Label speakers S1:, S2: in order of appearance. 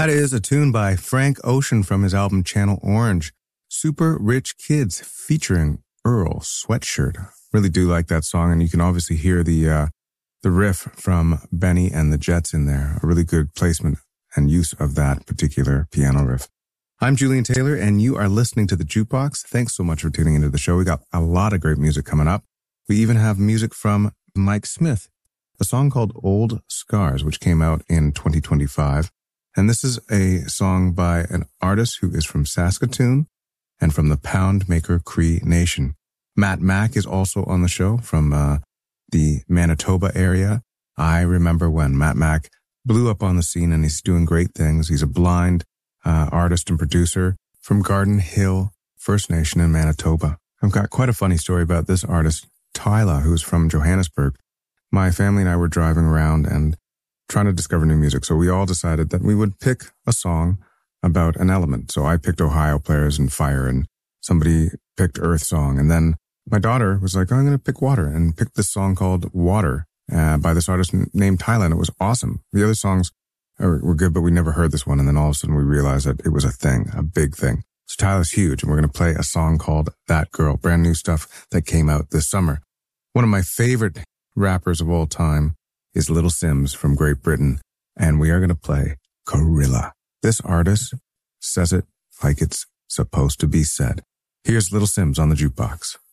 S1: That is a tune by Frank Ocean from his album Channel Orange. Super Rich Kids featuring Earl Sweatshirt. Really do like that song, and you can obviously hear the riff from Benny and the Jets in there. A really good placement and use of that particular piano riff. I'm Julian Taylor, and you are listening to The Jukebox. Thanks so much for tuning into the show. We got a lot of great music coming up. We even have music from Mike Smith, a song called Old Scars, which came out in 2025. And this is a song by an artist who is from Saskatoon and from the Poundmaker Cree Nation. Matt Mack is also on the show from the Manitoba area. I remember when Matt Mack blew up on the scene, and he's doing great things. He's a blind artist and producer from Garden Hill First Nation in Manitoba. I've got quite a funny story about this artist, Tyla, who's from Johannesburg. My family and I were driving around and trying to discover new music. So we all decided that we would pick a song about an element. So I picked Ohio Players and Fire, and somebody picked Earth Song. And then my daughter was like, I'm going to pick Water, and picked this song called Water by this artist named Tyla. And it was awesome. The other songs were good, but we never heard this one. And then all of a sudden we realized that it was a thing, a big thing. So Tyla's huge, and we're going to play a song called That Girl, brand new stuff that came out this summer. One of my favorite rappers of all time is Little Simz from Great Britain, and we are going to play Gorilla. This artist says it like it's supposed to be said. Here's Little Simz on the Jukebox.